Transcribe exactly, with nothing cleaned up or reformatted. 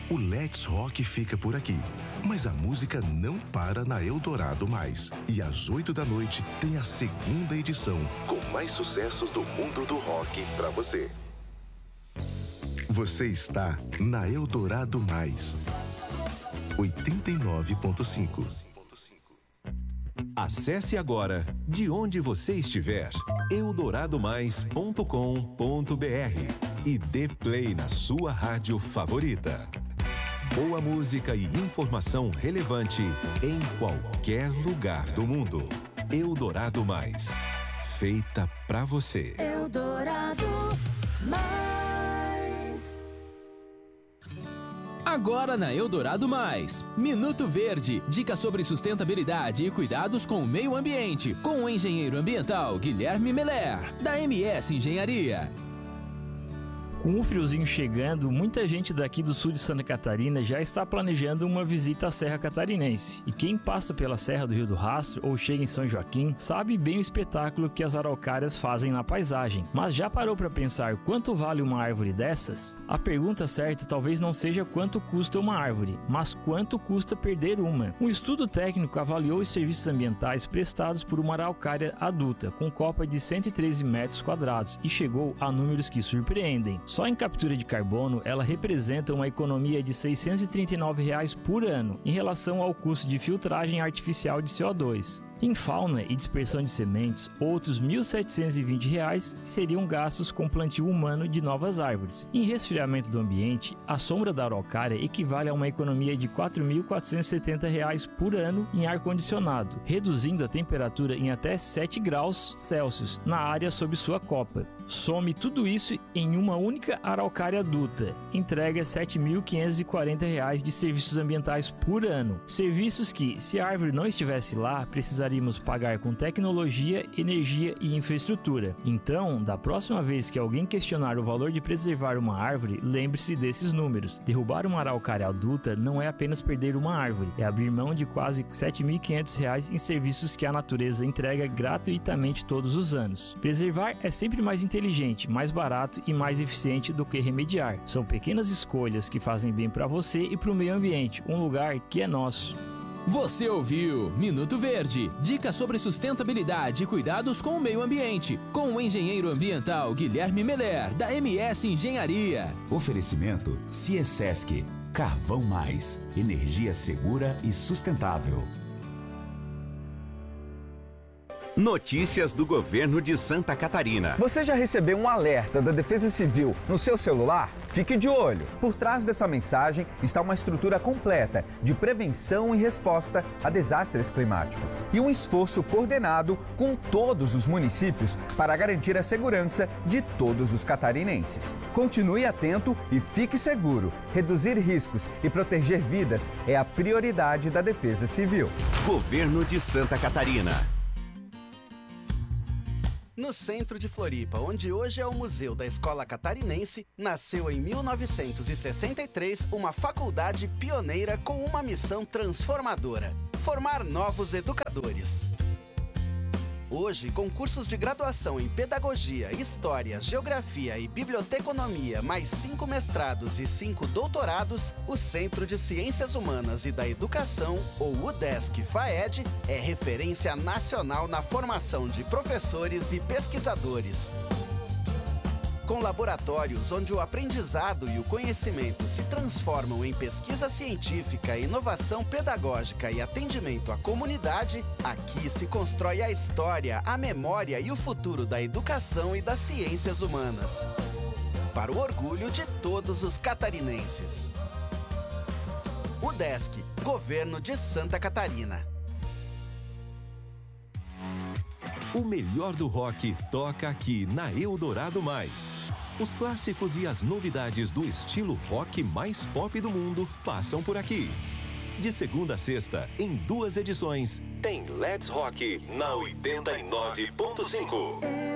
O Let's Rock fica por aqui. Mas a música não para na Eldorado Mais. E às oito da noite tem a segunda edição, com mais sucessos do mundo do rock pra você. Você está na Eldorado Mais. oitenta e nove ponto cinco. Acesse agora, de onde você estiver, eldorado mais ponto com ponto br e dê play na sua rádio favorita. Boa música e informação relevante em qualquer lugar do mundo. Eldorado Mais. Feita pra você. Eldorado Mais. Agora na Eldorado Mais, Minuto Verde, dicas sobre sustentabilidade e cuidados com o meio ambiente, com o engenheiro ambiental Guilherme Meller, da M S Engenharia. Com o friozinho chegando, muita gente daqui do sul de Santa Catarina já está planejando uma visita à Serra Catarinense. E quem passa pela Serra do Rio do Rastro ou chega em São Joaquim sabe bem o espetáculo que as araucárias fazem na paisagem. Mas já parou para pensar quanto vale uma árvore dessas? A pergunta certa talvez não seja quanto custa uma árvore, mas quanto custa perder uma. Um estudo técnico avaliou os serviços ambientais prestados por uma araucária adulta, com copa de cento e treze metros quadrados, e chegou a números que surpreendem. Só em captura de carbono, ela representa uma economia de seiscentos e trinta e nove reais por ano, em relação ao custo de filtragem artificial de C O dois. Em fauna e dispersão de sementes, outros mil setecentos e vinte reais seriam gastos com plantio humano de novas árvores. Em resfriamento do ambiente, a sombra da araucária equivale a uma economia de quatro mil quatrocentos e setenta reais por ano em ar-condicionado, reduzindo a temperatura em até sete graus Celsius na área sob sua copa. Some tudo isso em uma única araucária adulta. Entrega sete mil quinhentos e quarenta reais de serviços ambientais por ano. Serviços que, se a árvore não estivesse lá, precisaríamos pagar com tecnologia, energia e infraestrutura. Então, da próxima vez que alguém questionar o valor de preservar uma árvore, lembre-se desses números. Derrubar uma araucária adulta não é apenas perder uma árvore, é abrir mão de quase sete mil e quinhentos reais em serviços que a natureza entrega gratuitamente todos os anos. Preservar é sempre mais inteligente, mais barato e mais eficiente do que remediar. São pequenas escolhas que fazem bem para você e para o meio ambiente, um lugar que é nosso. Você ouviu Minuto Verde, dicas sobre sustentabilidade e cuidados com o meio ambiente, com o engenheiro ambiental Guilherme Meller, da M S Engenharia. Oferecimento Ciesesc, Carvão Mais, energia segura e sustentável. Notícias do governo de Santa Catarina. Você já recebeu um alerta da Defesa Civil no seu celular? Fique de olho. Por trás dessa mensagem está uma estrutura completa de prevenção e resposta a desastres climáticos. E um esforço coordenado com todos os municípios para garantir a segurança de todos os catarinenses. Continue atento e fique seguro. Reduzir riscos e proteger vidas é a prioridade da Defesa Civil. Governo de Santa Catarina. No centro de Floripa, onde hoje é o Museu da Escola Catarinense, nasceu em mil novecentos e sessenta e três uma faculdade pioneira com uma missão transformadora: formar novos educadores. Hoje, com cursos de graduação em Pedagogia, História, Geografia e Biblioteconomia, mais cinco mestrados e cinco doutorados, o Centro de Ciências Humanas e da Educação, ou UDESC-FAED, é referência nacional na formação de professores e pesquisadores. Com laboratórios onde o aprendizado e o conhecimento se transformam em pesquisa científica, inovação pedagógica e atendimento à comunidade, aqui se constrói a história, a memória e o futuro da educação e das ciências humanas. Para o orgulho de todos os catarinenses. UDESC, Governo de Santa Catarina. O melhor do rock toca aqui na Eldorado Mais. Os clássicos e as novidades do estilo rock mais pop do mundo passam por aqui. De segunda a sexta, em duas edições, tem Let's Rock na oitenta e nove ponto cinco.